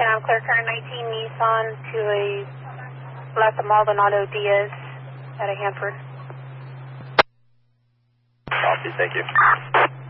I'm clear current 19 Nissan to a left of Maldonado Diaz at a Hanford. Copy, thank you.